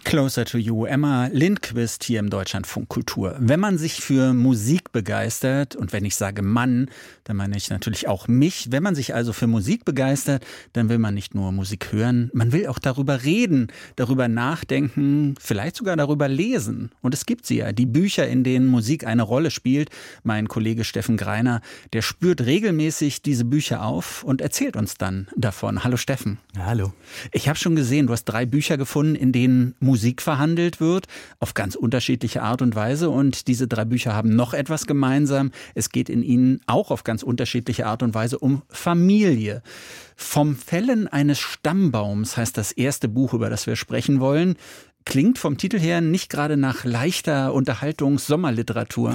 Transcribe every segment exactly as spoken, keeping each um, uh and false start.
Closer to You, Emma Lindquist hier im Deutschlandfunk Kultur. Wenn man sich für Musik begeistert, und wenn ich sage Mann, dann meine ich natürlich auch mich. Wenn man sich also für Musik begeistert, dann will man nicht nur Musik hören, man will auch darüber reden, darüber nachdenken, vielleicht sogar darüber lesen. Und es gibt sie ja, die Bücher, in denen Musik eine Rolle spielt. Mein Kollege Steffen Greiner, der spürt regelmäßig diese Bücher auf und erzählt uns dann davon. Hallo Steffen. Hallo. Ich habe schon gesehen, du hast drei Bücher gefunden, in denen Musik verhandelt wird, auf ganz unterschiedliche Art und Weise. Und diese drei Bücher haben noch etwas gemeinsam. Es geht in ihnen auch auf ganz unterschiedliche Art und Weise um Familie. Vom Fällen eines Stammbaums heißt das erste Buch, über das wir sprechen wollen. Klingt vom Titel her nicht gerade nach leichter Unterhaltungs-Sommerliteratur.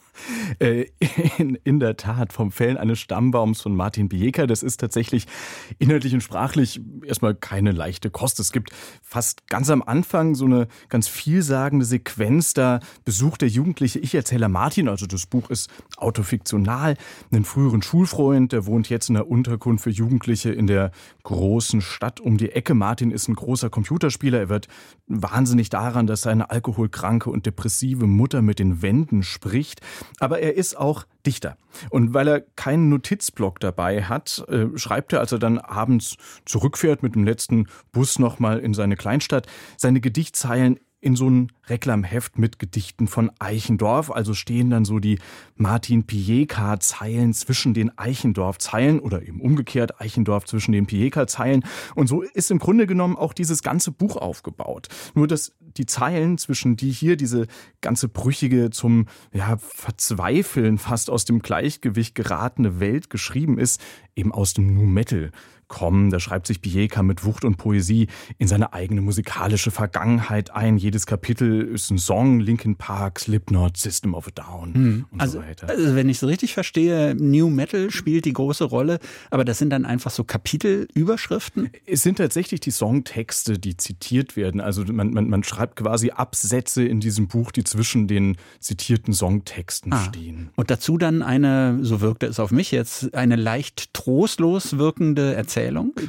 In, in der Tat, vom Fällen eines Stammbaums von Martin Pieka. Das ist tatsächlich inhaltlich und sprachlich erstmal keine leichte Kost. Es gibt fast ganz am Anfang so eine ganz vielsagende Sequenz. Da besucht der jugendliche Ich-Erzähler Martin, also das Buch ist autofiktional, einen früheren Schulfreund, der wohnt jetzt in einer Unterkunft für Jugendliche in der großen Stadt um die Ecke. Martin ist ein großer Computerspieler. Er wird wahnsinnig daran, dass seine alkoholkranke und depressive Mutter mit den Wänden spricht. Aber er ist auch Dichter. Und weil er keinen Notizblock dabei hat, äh, schreibt er, als er dann abends zurückfährt mit dem letzten Bus nochmal in seine Kleinstadt, seine Gedichtzeilen in so ein Reklamheft mit Gedichten von Eichendorff. Also stehen dann so die Martin Pieka-Zeilen zwischen den Eichendorff-Zeilen oder eben umgekehrt Eichendorff zwischen den Pieka-Zeilen. Und so ist im Grunde genommen auch dieses ganze Buch aufgebaut. Nur, dass die Zeilen, zwischen die hier diese ganze brüchige, zum ja, Verzweifeln fast aus dem Gleichgewicht geratene Welt geschrieben ist, eben aus dem Nu Metal kommen. Da schreibt sich Pieka mit Wucht und Poesie in seine eigene musikalische Vergangenheit ein. Jedes Kapitel ist ein Song, Linkin Park, Slipknot, System of a Down hm. und also, so weiter. Also wenn ich es richtig verstehe, Nu Metal spielt die große Rolle, aber das sind dann einfach so Kapitelüberschriften? Es sind tatsächlich die Songtexte, die zitiert werden. Also man, man, man schreibt quasi Absätze in diesem Buch, die zwischen den zitierten Songtexten ah. stehen. Und dazu dann eine, so wirkte es auf mich jetzt, eine leicht trostlos wirkende Erzählung.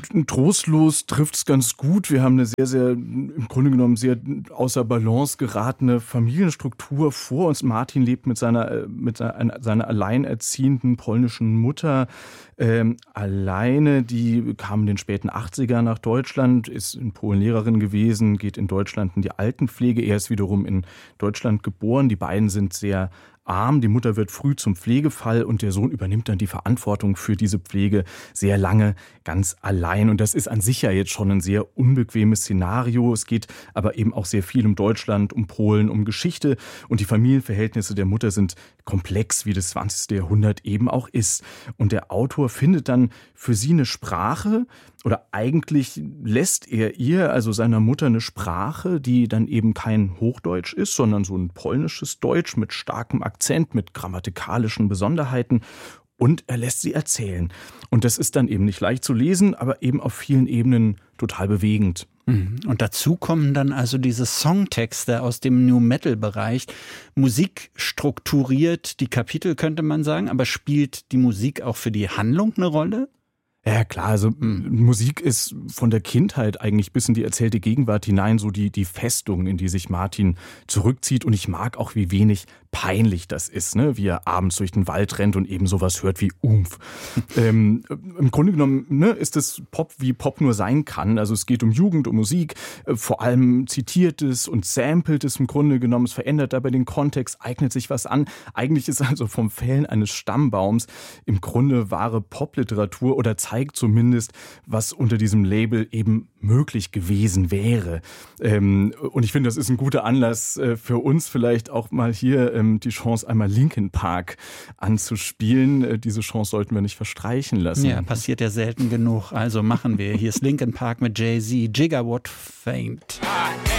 Trostlos trifft es ganz gut. Wir haben eine sehr, sehr, im Grunde genommen sehr außer Balance geratene Familienstruktur vor uns. Martin lebt mit seiner, mit seiner alleinerziehenden polnischen Mutter ähm, alleine. Die kam in den späten achtziger nach Deutschland, ist in Polen Lehrerin gewesen, geht in Deutschland in die Altenpflege. Er ist wiederum in Deutschland geboren. Die beiden sind sehr arm. Die Mutter wird früh zum Pflegefall und der Sohn übernimmt dann die Verantwortung für diese Pflege sehr lange ganz allein. Und das ist an sich ja jetzt schon ein sehr unbequemes Szenario. Es geht aber eben auch sehr viel um Deutschland, um Polen, um Geschichte. Und die Familienverhältnisse der Mutter sind komplex, wie das zwanzigste Jahrhundert eben auch ist. Und der Autor findet dann für sie eine Sprache, oder eigentlich lässt er ihr, also seiner Mutter, eine Sprache, die dann eben kein Hochdeutsch ist, sondern so ein polnisches Deutsch mit starkem Akzent, mit grammatikalischen Besonderheiten. Und er lässt sie erzählen. Und das ist dann eben nicht leicht zu lesen, aber eben auf vielen Ebenen total bewegend. Und dazu kommen dann also diese Songtexte aus dem Nu-Metal-Bereich. Musik strukturiert die Kapitel, könnte man sagen, aber spielt die Musik auch für die Handlung eine Rolle? Ja, klar, also mhm. Musik ist von der Kindheit eigentlich bis in die erzählte Gegenwart hinein so die, die Festung, in die sich Martin zurückzieht. Und ich mag auch, wie wenig peinlich das ist, ne? Wie er abends durch den Wald rennt und eben sowas hört wie Umf. ähm, Im Grunde genommen ne, ist es Pop, wie Pop nur sein kann. Also es geht um Jugend, um Musik, äh, vor allem zitiert es und samplet es im Grunde genommen. Es verändert dabei den Kontext, eignet sich was an. Eigentlich ist also vom Fällen eines Stammbaums im Grunde wahre Popliteratur oder zeigt zumindest, was unter diesem Label eben möglich gewesen wäre. Ähm, und ich finde, das ist ein guter Anlass äh, für uns vielleicht auch mal hier ähm, die Chance, einmal Linkin Park anzuspielen. Äh, diese Chance sollten wir nicht verstreichen lassen. Ja, passiert ja selten genug. Also machen wir. Hier ist Linkin Park mit Jay-Z, Gigawatt Faint.